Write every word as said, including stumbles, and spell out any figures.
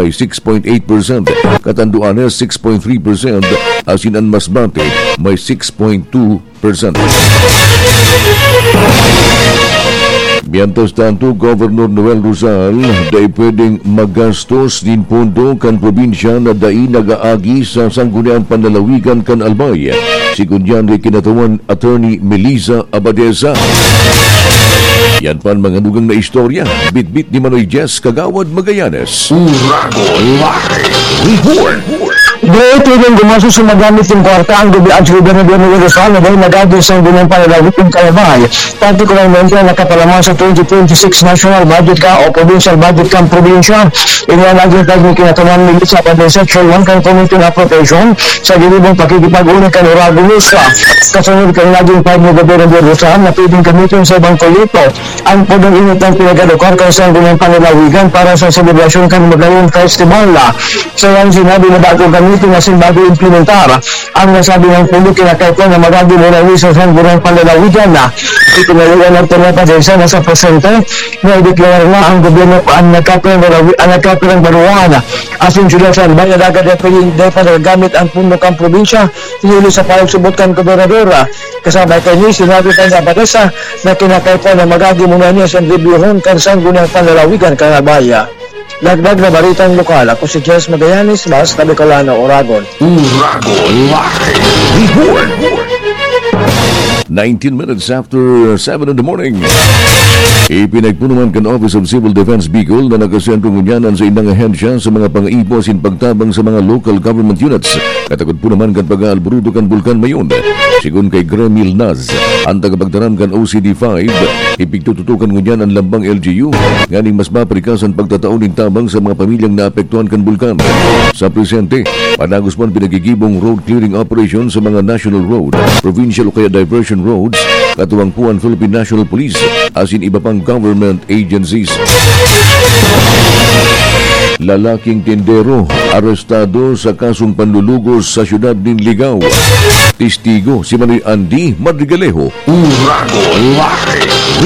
may six point eight percent, Catanduanes six point three percent, Asinan Masbate may six point two percent. Mientras tanto, Governor Noel Rosal dahil pwedeng magastos din pondo kan probinsya na dahil nagaagi sa sangguniang panlalawigan kan Albay. Sigun yan rin kinatawan Attorney Melissa Abadesa. Yan pan mga nugang na istorya. Bit-bit ni Manoy Jess Kagawad Magallanes. Uragon Live Report. Dito rin gumaso sa magamit yung kwarta ang gabi at sa Gobernador ng Rizal na dahil nagagawin sa gunang panalawit ng Kalabay. Partikularmente na nakapalaman sa twenty twenty-six National Budget ka o Provincial Budget ka ang probinsya. Ina naging tagong kinataman ng sa Padesa Chairman kan Committee on Appropriation sa ginibong pakikipag-ulit kan Uragon Lusa. Kasunod kan naging tag ng Gobernador Rizal na pwedeng gamitin sa ibang kolito ang podong init ng pinagadukar ka sa gunang panalawigan para sa selebrasyon kan Magayon Festival. Sa yan sinabi na bago gamitin na bago implementar ang nasabi ng pulo kinakaitan na magagawin mo na sa sangguniang panlalawigan na ipinalagan ng Padesa na sa presente na ideklara na ang gobyerno ang nagkapirang baruan asin sila sa albay na dagat na pwedeng panagamit ang puno kang probinsya tinuli sa pagsubot kang gobernadora kasabay kay ni sinabi tayo sa Padesa na kinakaitan na magagawin mo na niya sa rebyuhon kan sangguniang panlalawigan kan albaya. Lagdag na balitang lokal. Ako si Jess Magallanes, Basta Bicolano, Uragon. Uragon Live Report. nineteen minutes after seven in the morning. Ipinagpunuman kan Office of Civil Defense Bicol na nagkasentro ngunyanan sa inang ahensya sa mga pang-ipo sin pagtabang sa mga local government units. Katakot po naman kan pag-aalburudo kan Bulkan Mayon. Sigun kay Gremil Naz, ang tagapagtaram kan O C D five, ipigtututukan ngunyan ang lambang L G U, nganing mas maprikas ang pagtataon ng tabang sa mga pamilyang naapektuhan kan Bulkan. Sa presente, panagos man pinagigibong road clearing operation sa mga national road, provincial o kaya diversion roads, katuwangpuan Philippine National Police, asin iba pang government agencies. Lalaking tindero arestado sa kasong panlulugos sa syudad ng Ligao. Testigo si Manoy Andy Madrigalejo. Uragon Live